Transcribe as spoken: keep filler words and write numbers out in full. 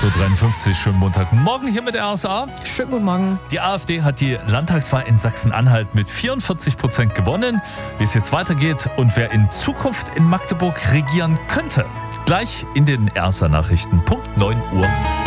Uhr dreiundfünfzig, schönen Montagmorgen hier mit der R S A. Schönen guten Morgen. Die AfD hat die Landtagswahl in Sachsen-Anhalt mit vierundvierzig Prozent gewonnen. Wie es jetzt weitergeht und wer in Zukunft in Magdeburg regieren könnte. Gleich in den R S A-Nachrichten, Punkt neun Uhr.